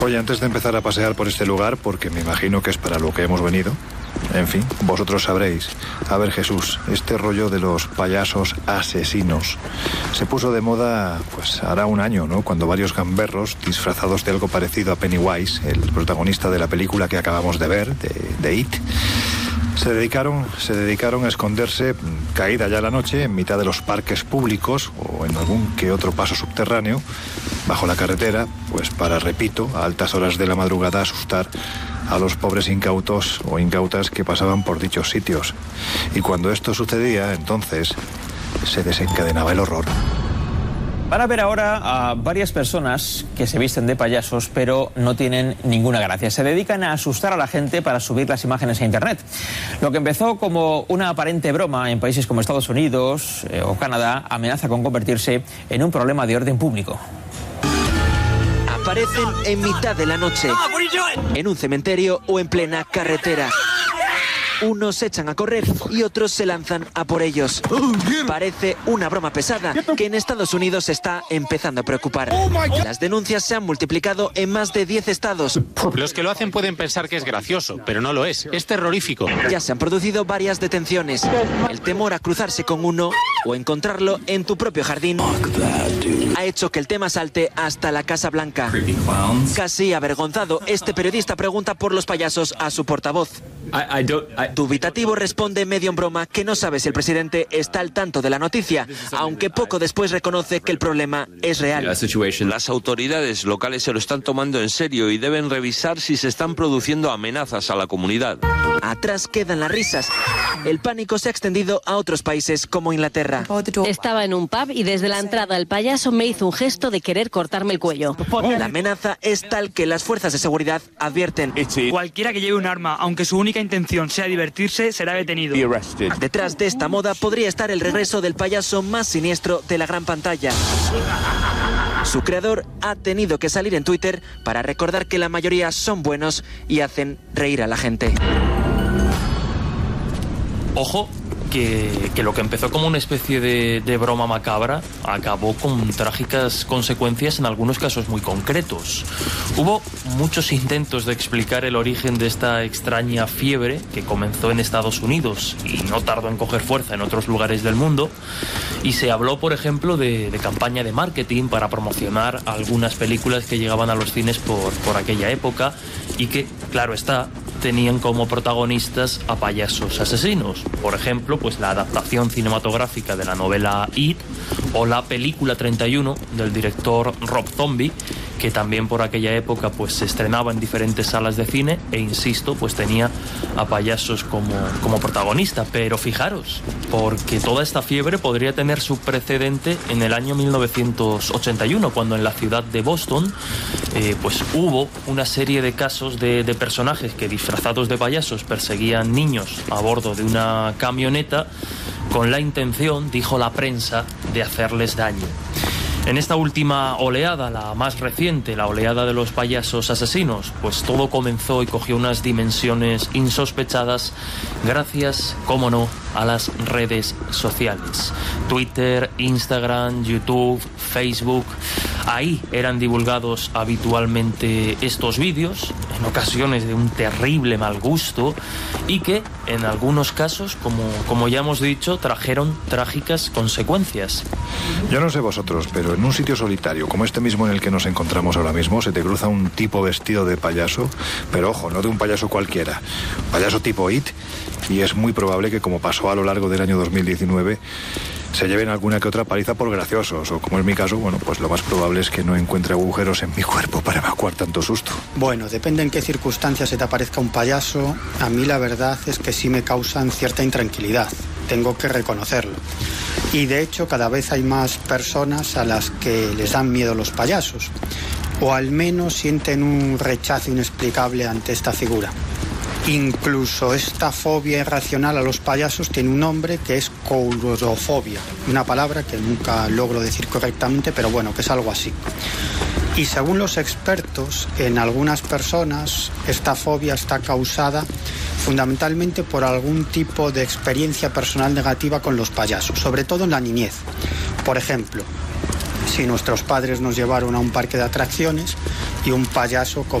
Oye, antes de empezar a pasear por este lugar, porque me imagino que es para lo que hemos venido, en fin, vosotros sabréis. A ver, Jesús, este rollo de los payasos asesinos se puso de moda, pues hará un año, ¿no? Cuando varios gamberros, disfrazados de algo parecido a Pennywise, el protagonista de la película que acabamos de ver, de It, se dedicaron a esconderse, caída ya la noche, en mitad de los parques públicos o en algún que otro paso subterráneo, bajo la carretera, pues para, repito, a altas horas de la madrugada asustar a los pobres incautos o incautas que pasaban por dichos sitios. Y cuando esto sucedía, entonces se desencadenaba el horror. Van a ver ahora a varias personas que se visten de payasos, pero no tienen ninguna gracia. Se dedican a asustar a la gente para subir las imágenes a Internet. Lo que empezó como una aparente broma en países como Estados Unidos o Canadá amenaza con convertirse en un problema de orden público. Aparecen en mitad de la noche, en un cementerio o en plena carretera. Unos se echan a correr y otros se lanzan a por ellos. Parece una broma pesada que en Estados Unidos está empezando a preocupar. Las denuncias se han multiplicado en más de 10 estados. Los que lo hacen pueden pensar que es gracioso, pero no lo es. Es terrorífico. Ya se han producido varias detenciones. El temor a cruzarse con uno o encontrarlo en tu propio jardín ha hecho que el tema salte hasta la Casa Blanca. Casi avergonzado, este periodista pregunta por los payasos a su portavoz. Dubitativo responde medio en broma que no sabe si el presidente está al tanto de la noticia, aunque poco después reconoce que el problema es real. Las autoridades locales se lo están tomando en serio y deben revisar si se están produciendo amenazas a la comunidad. Atrás quedan las risas. El pánico se ha extendido a otros países como Inglaterra. Estaba en un pub y desde la entrada el payaso me hizo un gesto de querer cortarme el cuello. La amenaza es tal que las fuerzas de seguridad advierten. Cualquiera que lleve un arma, aunque su única intención sea divertirse, será detenido. Detrás de esta moda podría estar el regreso del payaso más siniestro de la gran pantalla. Su creador ha tenido que salir en Twitter para recordar que la mayoría son buenos y hacen reír a la gente. Ojo, que lo que empezó como una especie de broma macabra acabó con trágicas consecuencias en algunos casos muy concretos. Hubo muchos intentos de explicar el origen de esta extraña fiebre que comenzó en Estados Unidos y no tardó en coger fuerza en otros lugares del mundo, y se habló, por ejemplo, de campaña de marketing para promocionar algunas películas que llegaban a los cines por aquella época y que, claro está, tenían como protagonistas a payasos asesinos. Por ejemplo, pues la adaptación cinematográfica de la novela It o la película 31 del director Rob Zombie, que también por aquella época pues se estrenaba en diferentes salas de cine e, insisto, pues tenía a payasos como protagonista. Pero fijaros, porque toda esta fiebre podría tener su precedente en el año 1981, cuando en la ciudad de Boston pues hubo una serie de casos de personajes que disfrazados de payasos perseguían niños a bordo de una camioneta con la intención, dijo la prensa, de hacerles daño. En esta última oleada, la más reciente, la oleada de los payasos asesinos, pues todo comenzó y cogió unas dimensiones insospechadas gracias, cómo no, a las redes sociales. Twitter, Instagram, YouTube, Facebook. Ahí eran divulgados habitualmente estos vídeos, en ocasiones de un terrible mal gusto, y que en algunos casos, como ya hemos dicho, trajeron trágicas consecuencias. Yo no sé vosotros, pero en un sitio solitario como este mismo en el que nos encontramos ahora mismo, se te cruza un tipo vestido de payaso, pero ojo, no de un payaso cualquiera, payaso tipo It, y es muy probable que, como pasó a lo largo del año 2019, se lleven alguna que otra paliza por graciosos, o como es mi caso, bueno, pues lo más probable es que no encuentre agujeros en mi cuerpo para evacuar tanto susto. Bueno, depende en qué circunstancias se te aparezca un payaso. A mí la verdad es que sí me causan cierta intranquilidad, tengo que reconocerlo. Y de hecho cada vez hay más personas a las que les dan miedo los payasos, o al menos sienten un rechazo inexplicable ante esta figura. Incluso esta fobia irracional a los payasos tiene un nombre, que es coulrofobia, una palabra que nunca logro decir correctamente, pero bueno, que es algo así. Y según los expertos, en algunas personas esta fobia está causada fundamentalmente por algún tipo de experiencia personal negativa con los payasos, sobre todo en la niñez. Por ejemplo, si nuestros padres nos llevaron a un parque de atracciones y un payaso con